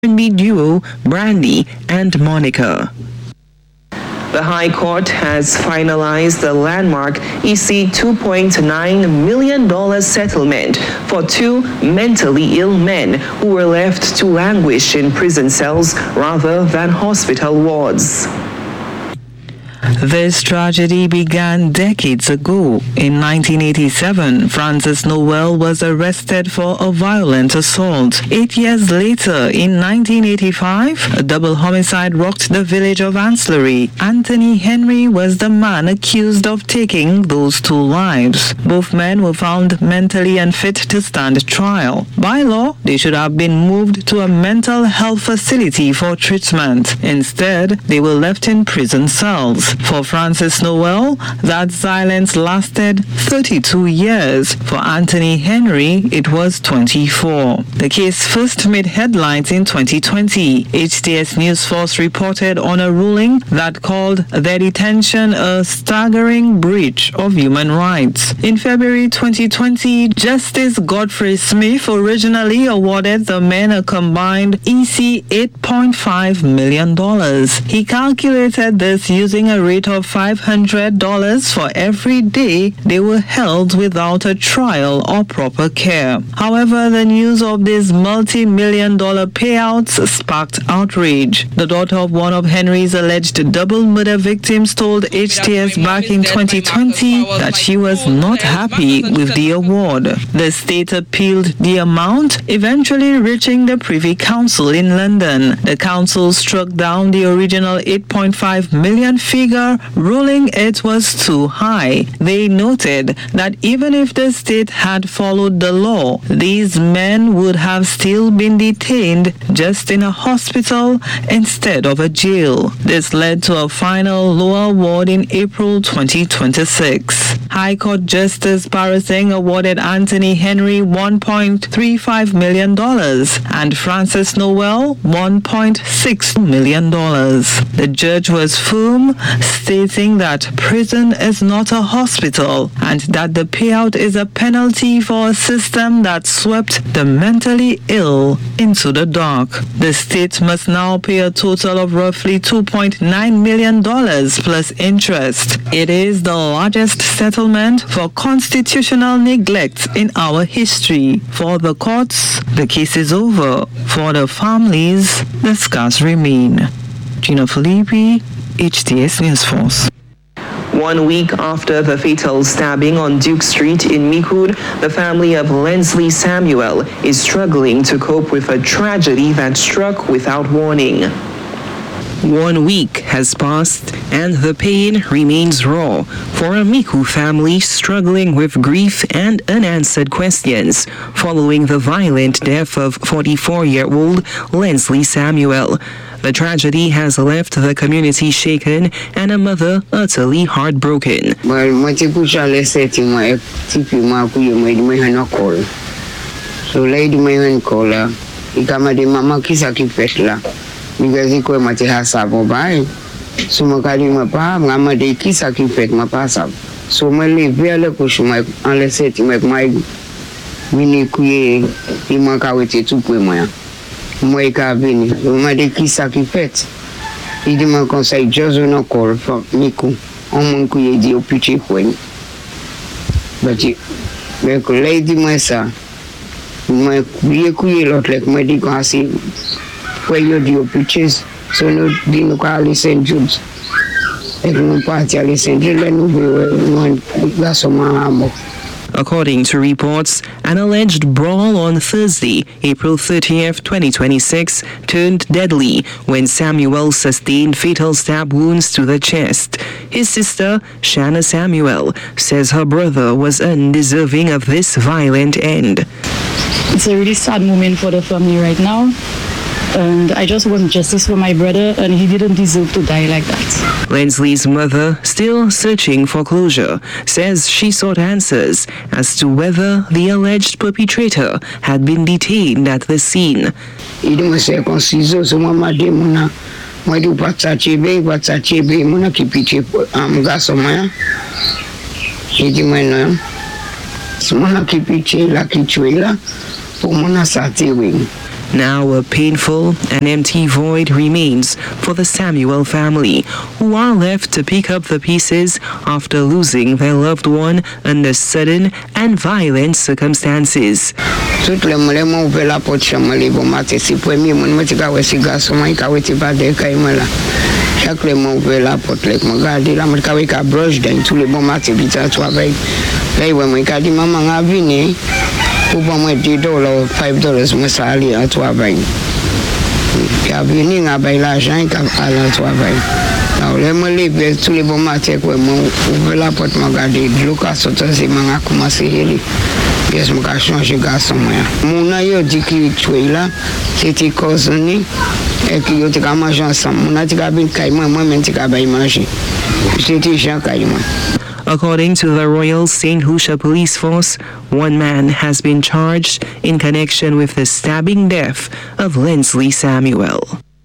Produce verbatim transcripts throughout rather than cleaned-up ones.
R and B duo Brandy and Monica. The High Court has finalized the landmark E C two point nine million dollars settlement for two mentally ill men who were left to languish in prison cells rather than hospital wards. This tragedy began decades ago. In nineteen eighty-seven, Francis Noel was arrested for a violent assault. Eight years later, in nineteen eighty-five, a double homicide rocked the village of Ancillary. Anthony Henry was the man accused of taking those two lives. Both men were found mentally unfit to stand trial. By law, they should have been moved to a mental health facility for treatment. Instead, they were left in prison cells. For Francis Noel, that silence lasted thirty-two years. For Anthony Henry, it was twenty-four. The case first made headlines in twenty twenty. H T S News Force reported on a ruling that called their detention a staggering breach of human rights. In February twenty twenty, Justice Godfrey Smith originally awarded the men a combined E C eight point five million dollars. He calculated this using a rate of five hundred dollars for every day they were held without a trial or proper care. However, the news of these multi-million dollar payouts sparked outrage. The daughter of one of Henry's alleged double murder victims told H T S back in twenty twenty that she was not happy with the award. The state appealed the amount, eventually reaching the Privy Council in London. The council struck down the original eight point five million figure, ruling it was too high. They noted that even if the state had followed the law, these men would have still been detained just in a hospital instead of a jail. This led to a final lower award in April twenty twenty-six. High Court Justice Parasingh awarded Anthony Henry one point three five million dollars and Francis Noel one point six million dollars. The judge was firm, stating that prison is not a hospital and that the payout is a penalty for a system that swept the mentally ill into the dark. The state must now pay a total of roughly two point nine million dollars plus interest. It is the largest settlement for constitutional neglect in our history. For the courts, the case is over. For the families, the scars remain. Gina Filippi, H T S News Force. One week after the fatal stabbing on Duke Street in Micoud, the family of Lensley Samuel is struggling to cope with a tragedy that struck without warning. One week has passed and the pain remains raw for a Micoud family struggling with grief and unanswered questions following the violent death of forty-four-year-old Lensley Samuel. The tragedy has left the community shaken and a mother utterly heartbroken. Well, my typical setting, my typical my my hand call. So lady my hand caller, he come at the mama kisa kipetla because he come at the house abo by. So my kali my pa, mama de kisa kipet my pasa. So my live very push my unless setting my my mini kuye he maka with it to my. Moi cabine, eu mandei que sacrifete. E de uma consegue Josué no colo, Mico, um manco e de o piti foi. But me colei de massa, me via cuie lot like me digo assim, foi eu de o pitis, so no de no cali Saint Jude's. É que não parte ali Saint Jude's, não veio, não gasto uma amo. According to reports, an alleged brawl on Thursday, April thirtieth, twenty twenty-six, turned deadly when Samuel sustained fatal stab wounds to the chest. His sister, Shanna Samuel, says her brother was undeserving of this violent end. It's a really sad moment for the family right now. And I just want justice for my brother, and he didn't deserve to die like that. Lensley's mother, still searching for closure, says she sought answers as to whether the alleged perpetrator had been detained at the scene. Now a painful and empty void remains for the Samuel family, who are left to pick up the pieces after losing their loved one under sudden and violent circumstances. Tout le monde m'a ouvert la porte chambre les bon matin si premier monde me tika we si garçon moi ka we ti pas de kay moi là. Chaque le m'a ouvert la porte like me garder là me ka we ka brush dans tous les bon matin puis ça travail. Là ouais moi ka dit maman a venir pour moi deux dollars five dollars me salaire à travail. Puis a venir a bailler l'argent ka à la travail. Alors le me lever tous les bon matin quoi moi ouvert la porte me garder l'eau ka sortir c'est m'a commencé aller. Yes, je vais changer de garçon. Mon aïe dit qu'il tuait là, c'était cause ni et qu'il était à manger ensemble. Mon aïe dit qu'il a bien moi-même qu'il a bien mangé. C'était Jean Caïman. According to the Royal Saint Lucia Police Force, one man has been charged in connection with the stabbing death of Lensley Samuel.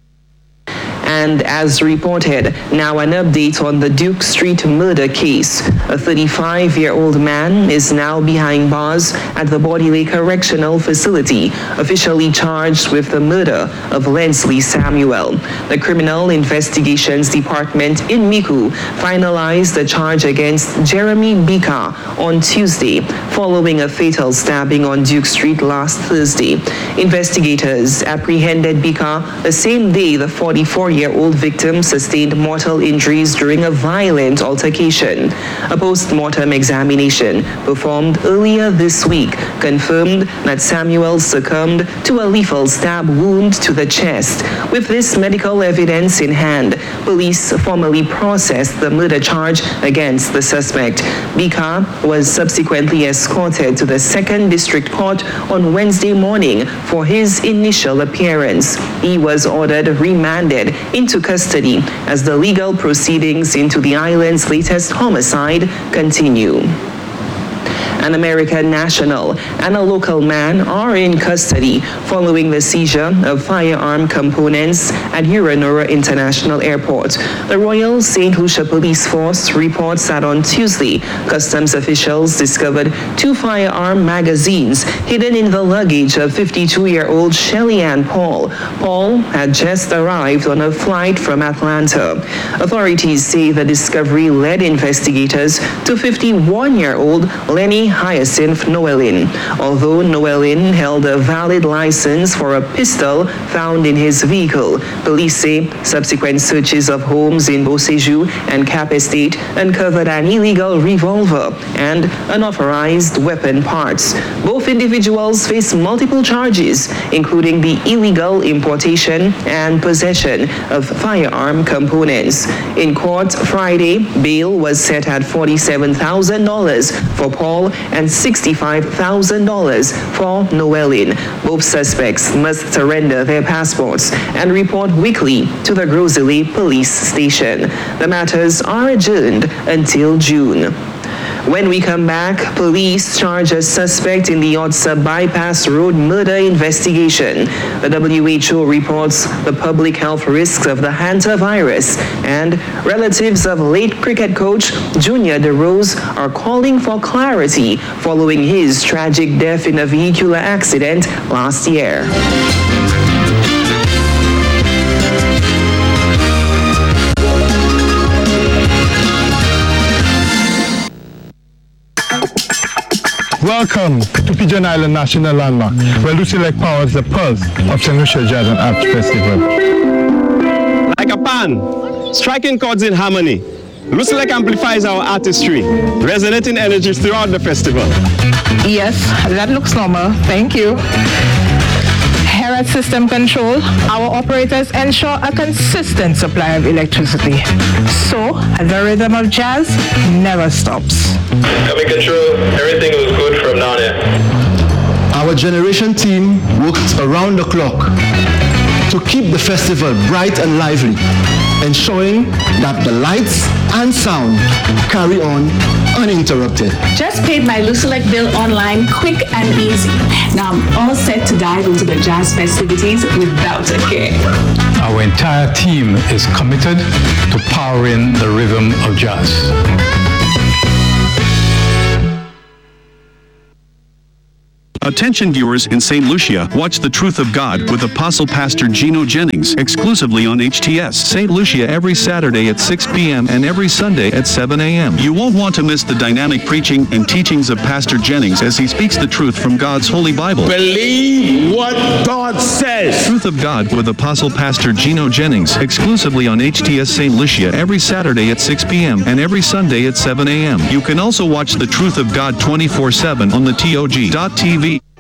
And as reported, now an update on the Duke Street murder case. A thirty-five-year-old man is now behind bars at the Body Lake Correctional Facility, officially charged with the murder of Lensley Samuel. The Criminal Investigations Department in Micoud finalized the charge against Jeremy Bika on Tuesday, following a fatal stabbing on Duke Street last Thursday. Investigators apprehended Bika the same day the forty-four-year-old victim sustained mortal injuries during a violent altercation. A post-mortem examination performed earlier this week confirmed that Samuel succumbed to a lethal stab wound to the chest. With this medical evidence in hand, police formally processed the murder charge against the suspect. Bika was subsequently escorted to the Second District Court on Wednesday morning for his initial appearance. He was ordered remanded into custody as the legal proceedings into the island's latest homicide continue. An American national and a local man are in custody following the seizure of firearm components at Uranora International Airport. The Royal Saint Lucia Police Force reports that on Tuesday, customs officials discovered two firearm magazines hidden in the luggage of fifty-two-year-old Shelly Ann Paul. Paul had just arrived on a flight from Atlanta. Authorities say the discovery led investigators to fifty-one-year-old Lenny Hyacinth Noelin. Although Noelin held a valid license for a pistol found in his vehicle, police say subsequent searches of homes in Beauséjour and Cap Estate uncovered an illegal revolver and unauthorized weapon parts. Both individuals face multiple charges, including the illegal importation and possession of firearm components. In court Friday, bail was set at forty-seven thousand dollars for Paul and sixty-five thousand dollars for Noelin. Both suspects must surrender their passports and report weekly to the Gros-Islet police station. The matters are adjourned until June. When we come back, police charge a suspect in the Otsa Bypass Road murder investigation. The W H O reports the public health risks of the hantavirus, and relatives of late cricket coach Junior DeRose are calling for clarity following his tragic death in a vehicular accident last year. Welcome to Pigeon Island National Landmark, where Lucy Lake powers the pulse of Saint Lucia Jazz and Arts Festival. Like a pan, striking chords in harmony, Lucy Lake amplifies our artistry, resonating energies throughout the festival. Yes, that looks normal. Thank you. Here at System Control, our operators ensure a consistent supply of electricity. So, the rhythm of jazz never stops. Having control, everything was good from now on. Our generation team worked around the clock to keep the festival bright and lively, ensuring that the lights and sound carry on uninterrupted. Just paid my Lucy Lake bill online, quick and easy. Now I'm all set to dive into the jazz festivities without a care. Our entire team is committed to powering the rhythm of jazz. Attention viewers in Saint Lucia, watch The Truth of God with Apostle Pastor Gino Jennings exclusively on H T S Saint Lucia every Saturday at six p.m. and every Sunday at seven a.m. You won't want to miss the dynamic preaching and teachings of Pastor Jennings as he speaks the truth from God's Holy Bible. Believe what God says. Truth of God with Apostle Pastor Gino Jennings exclusively on H T S Saint Lucia every Saturday at six p.m. and every Sunday at seven a.m. You can also watch The Truth of God twenty-four seven on the T O G dot T V.